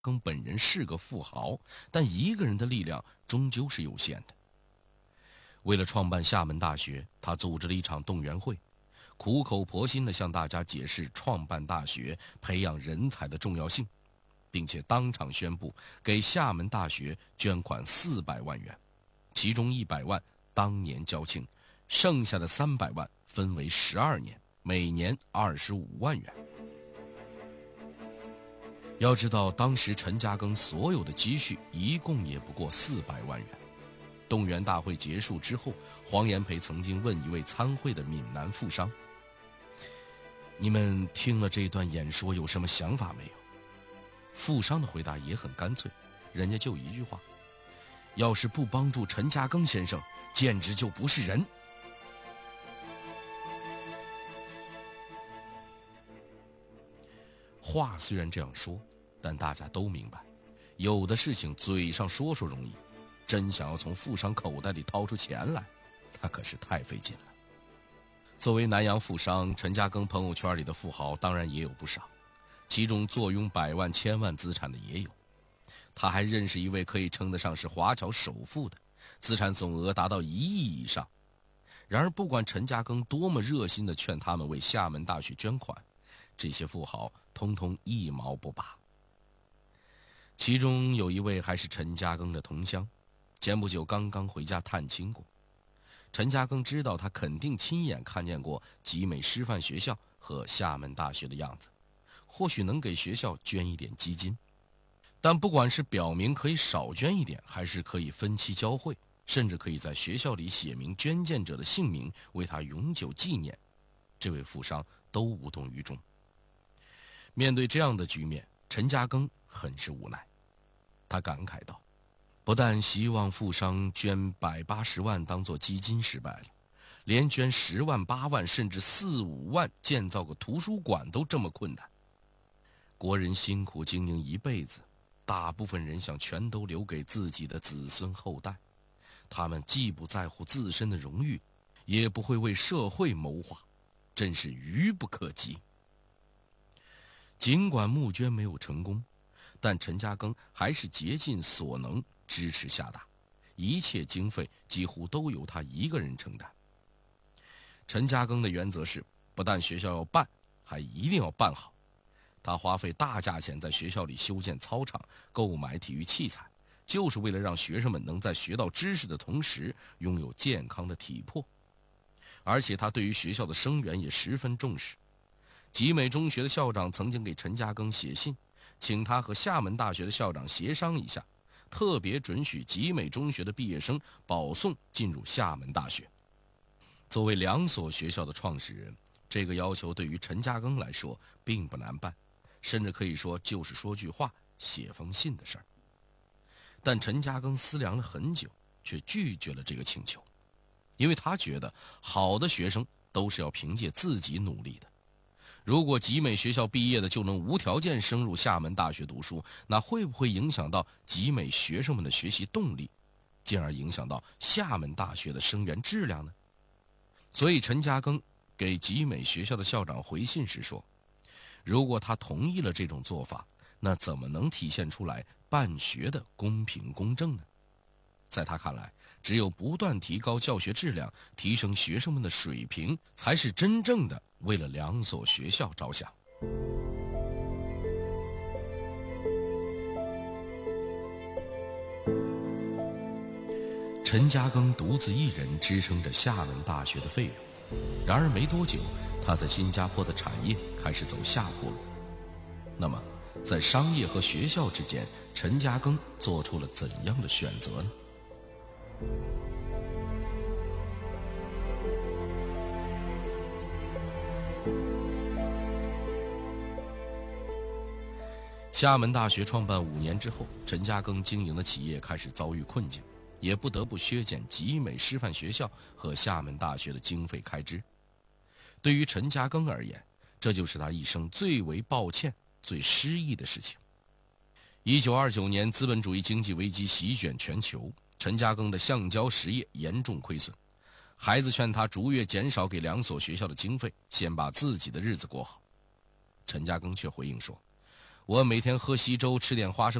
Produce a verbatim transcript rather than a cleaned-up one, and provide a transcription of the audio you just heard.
庚本人是个富豪，但一个人的力量终究是有限的。为了创办厦门大学，他组织了一场动员会，苦口婆心地向大家解释创办大学、培养人才的重要性，并且当场宣布给厦门大学捐款四百万元，其中一百万当年交清，剩下的三百万分为十二年，每年二十五万元。要知道，当时陈嘉庚所有的积蓄一共也不过四百万元。动员大会结束之后，黄炎培曾经问一位参会的闽南富商：“你们听了这段演说有什么想法没有？”富商的回答也很干脆，人家就一句话：“要是不帮助陈嘉庚先生，简直就不是人。”话虽然这样说，但大家都明白，有的事情嘴上说说容易，真想要从富商口袋里掏出钱来，那可是太费劲了。作为南洋富商，陈嘉庚朋友圈里的富豪当然也有不少，其中坐拥百万千万资产的也有。他还认识一位可以称得上是华侨首富的，资产总额达到一亿以上。然而不管陈嘉庚多么热心地劝他们为厦门大学捐款，这些富豪通通一毛不拔。其中有一位还是陈嘉庚的同乡，前不久刚刚回家探亲过。陈嘉庚知道他肯定亲眼看见过集美师范学校和厦门大学的样子，或许能给学校捐一点基金。但不管是表明可以少捐一点，还是可以分期交汇，甚至可以在学校里写明捐献者的姓名，为他永久纪念，这位富商都无动于衷。面对这样的局面，陈嘉庚很是无奈，他感慨道：“不但希望富商捐百八十万当做基金失败了，连捐十万八万甚至四五万建造个图书馆都这么困难。国人辛苦经营一辈子，大部分人想全都留给自己的子孙后代，他们既不在乎自身的荣誉，也不会为社会谋划，真是愚不可及。”尽管募捐没有成功，但陈嘉庚还是竭尽所能支持厦大，一切经费几乎都由他一个人承担。陈嘉庚的原则是，不但学校要办，还一定要办好。他花费大价钱在学校里修建操场，购买体育器材，就是为了让学生们能在学到知识的同时拥有健康的体魄。而且他对于学校的生源也十分重视。集美中学的校长曾经给陈嘉庚写信，请他和厦门大学的校长协商一下，特别准许集美中学的毕业生保送进入厦门大学。作为两所学校的创始人，这个要求对于陈嘉庚来说并不难办，甚至可以说就是说句话、写封信的事儿。但陈嘉庚思量了很久，却拒绝了这个请求，因为他觉得好的学生都是要凭借自己努力的。如果集美学校毕业的就能无条件升入厦门大学读书，那会不会影响到集美学生们的学习动力，进而影响到厦门大学的生源质量呢？所以陈嘉庚给集美学校的校长回信时说，如果他同意了这种做法，那怎么能体现出来办学的公平公正呢？在他看来，只有不断提高教学质量，提升学生们的水平，才是真正的为了两所学校着想。陈嘉庚独自一人支撑着厦门大学的费用，然而没多久，他在新加坡的产业开始走下坡路。那么，在商业和学校之间，陈嘉庚做出了怎样的选择呢？厦门大学创办五年之后，陈嘉庚经营的企业开始遭遇困境，也不得不削减集美师范学校和厦门大学的经费开支。对于陈嘉庚而言，这就是他一生最为抱歉、最失意的事情。一九二九年，资本主义经济危机席卷全球，陈嘉庚的橡胶实业严重亏损。孩子劝他逐月减少给两所学校的经费，先把自己的日子过好。陈嘉庚却回应说， 我每天喝稀粥，吃点花生。